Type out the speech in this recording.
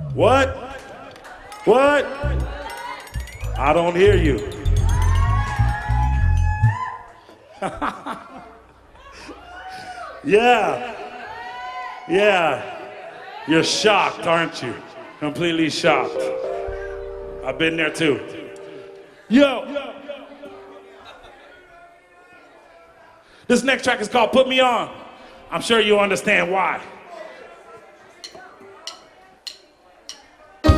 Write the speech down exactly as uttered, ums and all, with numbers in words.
What? What? I don't hear you. Yeah. Yeah. You're shocked, aren't you? Completely shocked. I've been there too. Yo. This next track is called Put Me On. I'm sure you'll understand why.